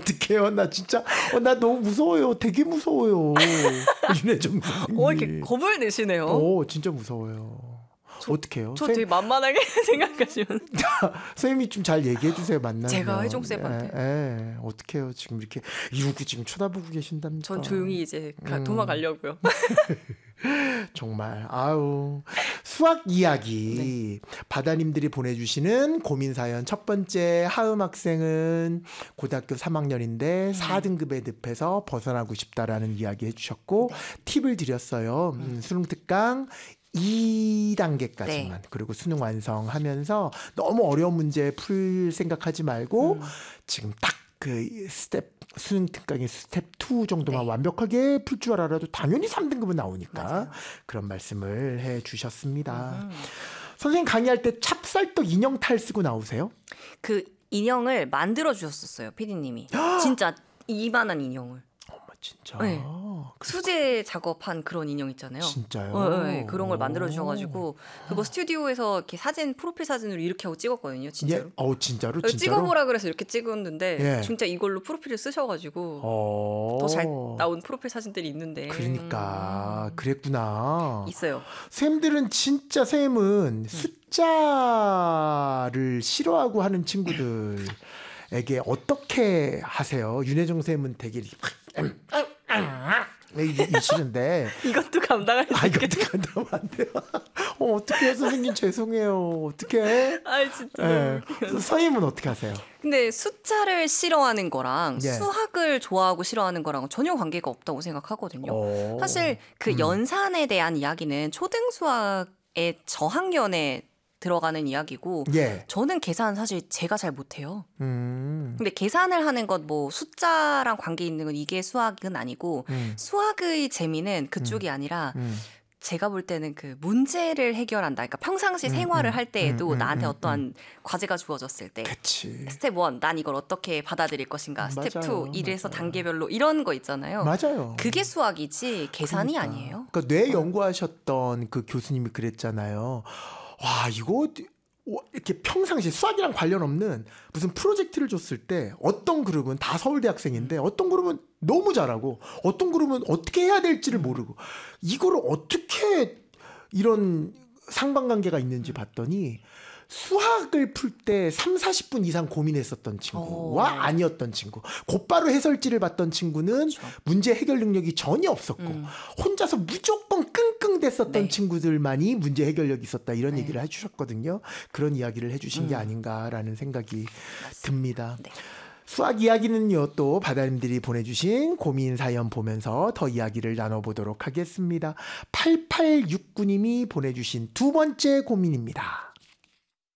어떡해요. 나 진짜 나 너무 무서워요. 되게 무서워요. 윤혜정 선생님. 이렇게 겁을 내시네요. 진짜 무서워요. 어떡해요? 저 되게 만만하게 생각하시면. 선생님이 좀 잘 얘기해 주세요. 만나면. 제가 혜종쌤한테. 어떡해요. 지금 이렇게 이러고 지금 쳐다보고 계신답니까? 전 조용히 이제 도망가려고요. 정말 수학 이야기. 네. 바다님들이 보내주시는 고민사연 첫 번째 하음 학생은 고등학교 3학년인데 4등급에 늪에서 벗어나고 싶다라는 이야기 해주셨고 팁을 드렸어요. 수능 특강 2단계까지만 네. 그리고 수능 완성하면서 너무 어려운 문제 풀 생각하지 말고 지금 딱 그 수능 특강의 스텝 2 정도만 네. 완벽하게 풀 줄 알아도 당연히 3등급은 나오니까 맞아요. 그런 말씀을 해 주셨습니다. 선생님 강의할 때 찹쌀떡 인형 탈 쓰고 나오세요? 그 인형을 만들어 주셨었어요. PD님이. 진짜 이만한 인형을. 진짜? 네. 수제 작업한 그런 인형 있잖아요. 진짜요? 네, 그런 걸 만들어 주셔가지고 그거 스튜디오에서 이렇게 프로필 사진으로 이렇게 하고 찍었거든요. 진짜로. 예? 진짜로? 찍어보라 그래서 이렇게 찍었는데 예. 진짜 이걸로 프로필을 쓰셔가지고 더 잘 나온 프로필 사진들이 있는데. 그러니까 그랬구나. 있어요. 쌤들은 진짜 쌤은 숫자를 싫어하고 하는 친구들에게 어떻게 하세요? 윤혜정 쌤은 되게 이시는데 이것도 감당할 수 있겠죠? 이것도 감당하면 안 돼요. 어떡해요 선생님 죄송해요. 어떡해? 진짜. 선생님은 어떻게 하세요? 근데 숫자를 싫어하는 거랑 수학을 좋아하고 싫어하는 거랑 전혀 관계가 없다고 생각하거든요. 사실 그 연산에 대한 이야기는 초등수학의 저학년에 들어가는 이야기고 저는 계산 사실 제가 잘 못해요. 근데 계산을 하는 것 숫자랑 관계 있는 건 이게 수학은 아니고 수학의 재미는 그쪽이 아니라 제가 볼 때는 그 문제를 해결한다. 그러니까 평상시 생활을 할 때에도 나한테 어떠한 과제가 주어졌을 때 스텝 1, 난 이걸 어떻게 받아들일 것인가. 스텝 2, 이래서 단계별로 이런 거 있잖아요. 맞아요. 그게 수학이지 계산이 아니에요. 그러니까 뇌 연구하셨던 그 교수님이 그랬잖아요. 와 이거 이렇게 평상시에 수학이랑 관련 없는 무슨 프로젝트를 줬을 때 어떤 그룹은 다 서울대 학생인데 어떤 그룹은 너무 잘하고 어떤 그룹은 어떻게 해야 될지를 모르고 이거를 어떻게 이런 상관관계가 있는지 봤더니 수학을 풀 때 30-40분 이상 고민했었던 친구와 아니었던 친구, 곧바로 해설지를 봤던 친구는 문제 해결 능력이 전혀 없었고 혼자서 무조건 끙끙댔었던 친구들만이 문제 해결력이 있었다 이런 얘기를 해주셨거든요. 그런 이야기를 해주신 게 아닌가라는 생각이 듭니다. 수학 이야기는요 또 바다님들이 보내주신 고민 사연 보면서 더 이야기를 나눠보도록 하겠습니다. 8869님이 보내주신 두 번째 고민입니다.